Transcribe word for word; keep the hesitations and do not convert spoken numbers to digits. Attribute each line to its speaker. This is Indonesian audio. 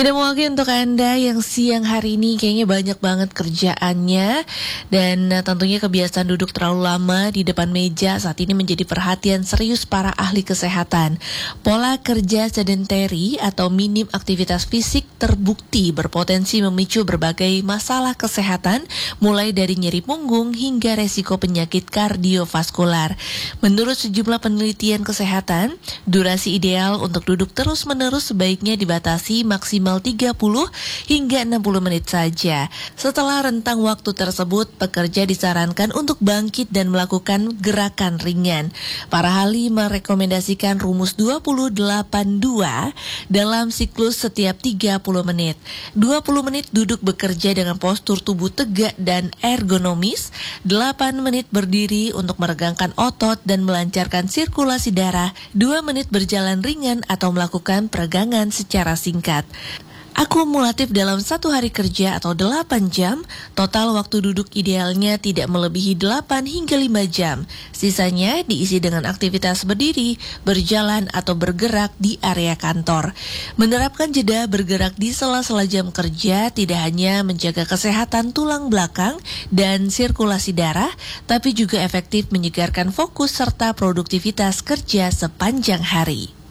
Speaker 1: Tidak mewakili untuk Anda yang siang hari ini kayaknya banyak banget kerjaannya dan uh, tentunya kebiasaan duduk terlalu lama di depan meja saat ini menjadi perhatian serius para ahli kesehatan. Pola kerja sedentary atau minim aktivitas fisik terbukti berpotensi memicu berbagai masalah kesehatan mulai dari nyeri punggung hingga resiko penyakit kardiovaskular. Menurut sejumlah penelitian kesehatan, durasi ideal untuk duduk terus-menerus sebaiknya dibatasi maksimal tiga puluh hingga enam puluh menit saja. Setelah rentang waktu tersebut, pekerja disarankan untuk bangkit dan melakukan gerakan ringan. Para ahli merekomendasikan rumus dua puluh delapan dua dalam siklus setiap tiga puluh menit. dua puluh menit duduk bekerja dengan postur tubuh tegak dan ergonomis, delapan menit berdiri untuk meregangkan otot dan melancarkan sirkulasi darah, dua menit berjalan ringan atau melakukan peregangan secara singkat. Akumulatif dalam satu hari kerja atau delapan jam, total waktu duduk idealnya tidak melebihi delapan hingga lima jam. Sisanya diisi dengan aktivitas berdiri, berjalan atau bergerak di area kantor. Menerapkan jeda bergerak di sela-sela jam kerja tidak hanya menjaga kesehatan tulang belakang dan sirkulasi darah, tapi juga efektif menyegarkan fokus serta produktivitas kerja sepanjang hari.